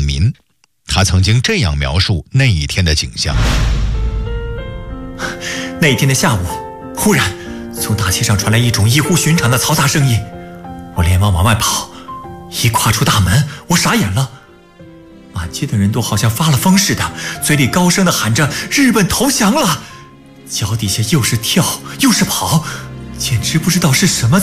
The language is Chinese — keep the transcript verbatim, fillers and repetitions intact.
民。他曾经这样描述那一天的景象： 那一天的下午，忽然从大街上传来一种异乎寻常的嘈杂声音，我连忙往外跑，一跨出大门，我傻眼了。满街的人都好像发了疯似的，嘴里高声地喊着日本投降了，脚底下又是跳又是跑，简直不知道是什么